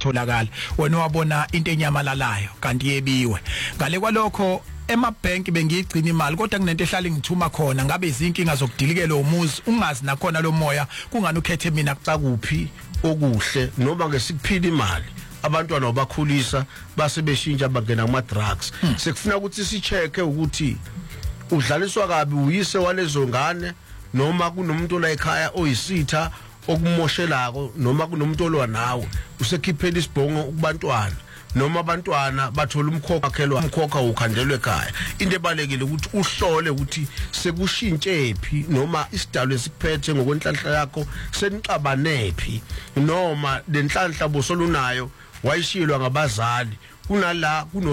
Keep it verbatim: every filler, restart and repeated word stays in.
ingatholakala wena wabona into enyamalalayo kanti yebiwe ngale kwalokho emabhenki bengiyigcina imali kodwa kunento ehlala ngithuma khona ngabe izinkinga zokudilikela umuzi ungazi nakhona lo moya kungani ukhethe mina kuphi okuhle noma ngesikuphila imali abantwana obakhulisa base beshintsha bangena kuma drugs sekufuna ukuthi sicheke ukuthi udlaliswa kabi uyise walezo ngane noma kunomuntu la ekhaya oyisitha okumoshelako noma kunomuntu olwa nawe usekhiphela isibhongo kubantwana noma abantwana bathola umkhokha khelwa umkhokha ukhandelwe ekhaya into ebalekile ukuthi uhlole ukuthi sekushintshe phi noma isidalo esiphethe ngokwenhlanhla yakho senixabane phi noma lenhlanhla bosolunayo wayishilwa ngabazali kunala kuno